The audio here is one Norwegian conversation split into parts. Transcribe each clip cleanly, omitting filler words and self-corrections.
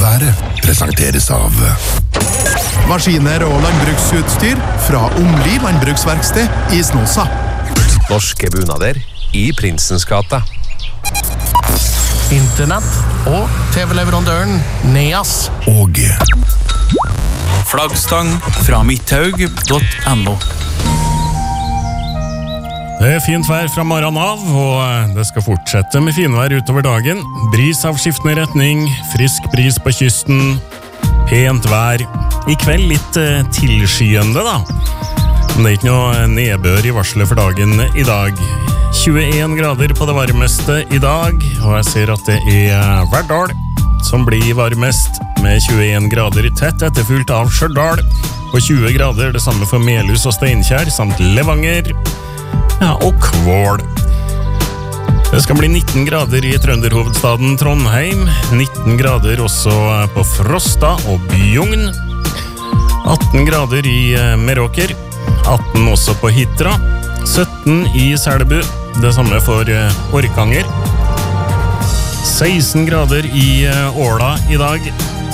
været presenteres av maskiner og landbruksutstyr fra Omli landbruksverksted i Snåsa. Norske bunader i Prinsens gate. Internett og TV-leverandøren Neas. Og Flaggstang fra midthaug.no. Det fint vær fra morgenen av, og det skal fortsette med finvær utover dagen. Bris av skiftende retning, frisk bris på kysten, pent vær. I kveld litt tilskyende da. Men det er ikke noe nedbør i varslet for dagen i dag. 21 grader på det varmeste i dag, og jeg ser at det er Verdal som blir varmest med 21 grader tett etterfulgt av Stjørdal. På 20 grader det samme for Melhus og Steinkjer, samt Levanger. Ja, og Kvål. Det skal bli 19 grader i trønderhovedstaden Trondheim, 19 grader også på Frosta og Bjugn, 18 grader i Meråker, 18 også på Hitra, 17 i Selbu, det samme for Orkanger, 16 grader i Åla i dag,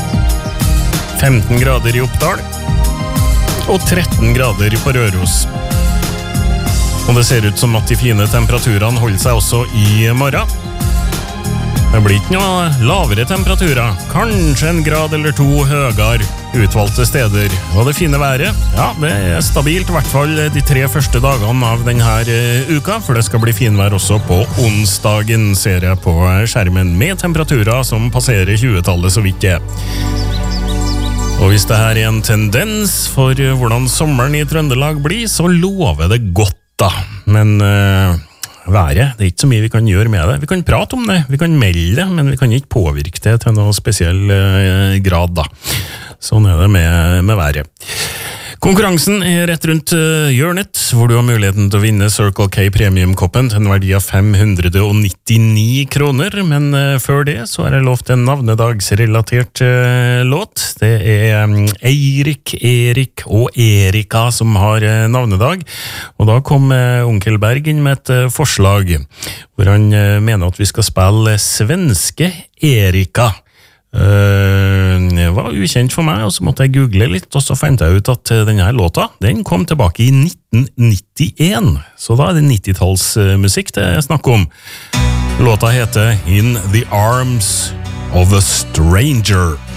15 grader i Oppdal, og 13 grader på Røros. Og det ser ut som at de fine temperaturene holder seg også i morgen. Det blir ikke noe lavere temperaturer, kanskje en grad eller to høyere utvalgte steder. Og det fine været, ja, det er stabilt, i hvert fall de 3 første dagene av denne uka, for det skal bli finvær også på onsdagen, ser jeg på skjermen, med temperaturer som passerer 20-tallet så vidt det. Og hvis det her er en tendens for hvordan sommeren i Trøndelag blir, så lover det godt da. Men været, det er ikke så mye vi kan gjøre med det. Vi kan prate om det, vi kan melde det, men vi kan ikke påvirke det til noe spesiell grad da. Sånn er det med været. Konkurransen er rett rundt hjørnet, hvor du har muligheten til å vinne Circle K Premium-koppen til en verdi av 599 kroner, men før det så er det lovt en navnedagsrelatert låt. Det er Eirik, Erik og Erika som har navnedag, og da kom Onkel Berg inn med et forslag, hvor han mener at vi skal spille svenske Erika. Det var ukjent for meg, og så måtte jeg google litt, og så fant jeg ut at denne låta, den kom tilbake i 1991, så da er det 90-tallsmusikk det jeg snakker om. Låta heter In the Arms of a Stranger.